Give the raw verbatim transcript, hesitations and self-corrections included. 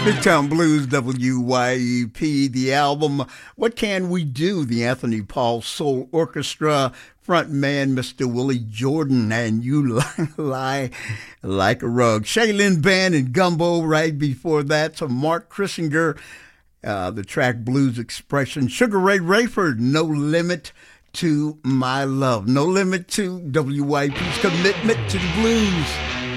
Big Time Blues, W Y E P, the album What Can We Do? The Anthony Paul Soul Orchestra, front man Mister Willie Jordan, and You Lie, Lie Like a Rug. Shaylin Band and Gumbo right before that. To Mark Chrissinger, uh, the track Blues Expression. Sugar Ray Rayford, No Limit to My Love. No limit to W Y P's commitment to the blues.